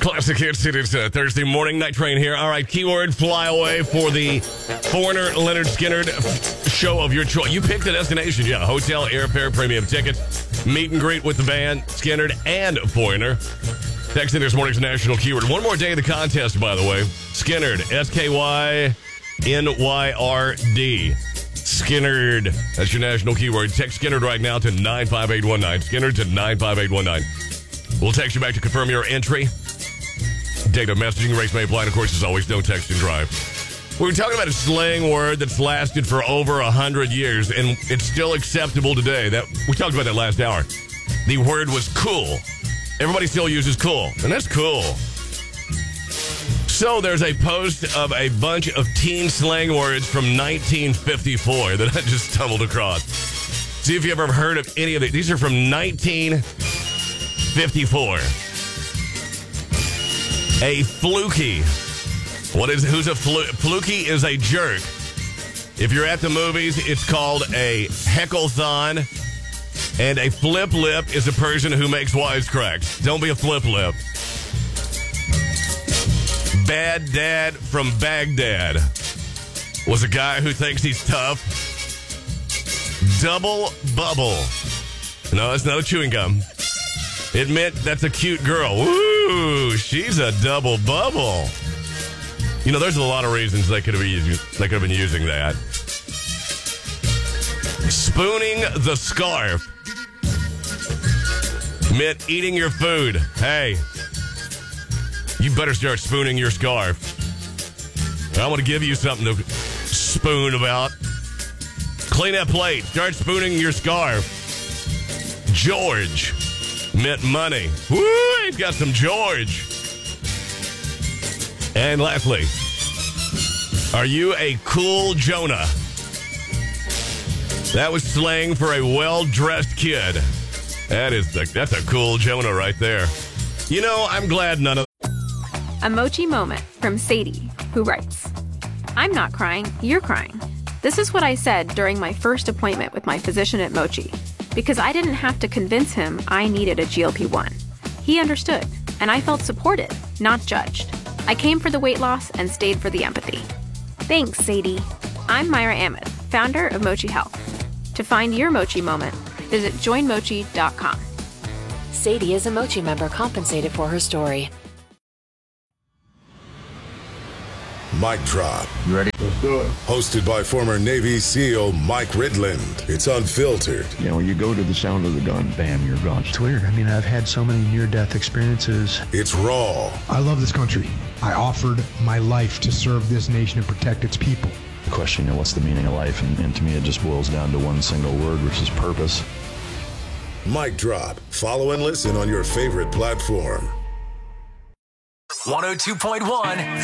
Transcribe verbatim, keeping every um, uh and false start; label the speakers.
Speaker 1: Classic hits. It is uh, Thursday morning. Night Train here. All right, keyword fly away for the Foreigner Leonard Skinner show of your choice. You picked the destination, yeah. Hotel, airfare, premium tickets, meet and greet with the band, Skinner and Foreigner. Text in this morning's national keyword. One more day of the contest, by the way. Skinner, S K Y N Y R D. Skinner. That's your national keyword. Text Skinner right now to nine five eight one nine. Skinner to nine five eight one nine. We'll text you back to confirm your entry. Data messaging, race may apply, and of course, as always, don't text and drive. We were talking about a slang word that's lasted for over a hundred years, and it's still acceptable today. That we talked about that last hour. The word was cool. Everybody still uses cool, and that's cool. So there's a post of a bunch of teen slang words from nineteen fifty-four that I just stumbled across. See if you've ever heard of any of these. These are from nineteen fifty-four. A fluky. What is, who's a flu, fluky is a jerk. If you're at the movies, it's called a heckle-thon. And a flip lip is a person who makes wisecracks. Don't be a flip lip. Bad dad from Baghdad was a guy who thinks he's tough. Double bubble. No, it's not a chewing gum. It meant that's a cute girl. Woo, she's a double bubble. You know, there's a lot of reasons they could have been using, they could have been using that. Spooning the scarf meant eating your food. Hey, you better start spooning your scarf. I want to give you something to spoon about. Clean that plate. Start spooning your scarf. George meant money. Woo, he's got some George. And lastly, are you a cool Jonah? That was slang for a well-dressed kid. That is the, that's a cool Jonah right there. You know, I'm glad none of...
Speaker 2: A Mochi moment from Sadie, who writes, I'm not crying, you're crying. This is what I said during my first appointment with my physician at Mochi, because I didn't have to convince him I needed a G L P one. He understood, and I felt supported, not judged. I came for the weight loss and stayed for the empathy. Thanks, Sadie. I'm Myra Ahmed, founder of Mochi Health. To find your Mochi moment, visit join mochi dot com.
Speaker 3: Sadie is a Mochi member compensated for her story.
Speaker 4: Mic Drop.
Speaker 5: You ready? Let's do it.
Speaker 4: Hosted by former Navy SEAL Mike Ridland. It's unfiltered.
Speaker 5: You know, you go to the sound of the gun, bam, you're gone.
Speaker 6: It's weird. I mean, I've had so many near-death experiences.
Speaker 4: It's raw.
Speaker 7: I love this country. I offered my life to serve this nation and protect its people.
Speaker 6: The question, you know, what's the meaning of life? And, and to me, it just boils down to one single word, which is purpose.
Speaker 4: Mic Drop. Follow and listen on your favorite platform.
Speaker 8: one oh two point one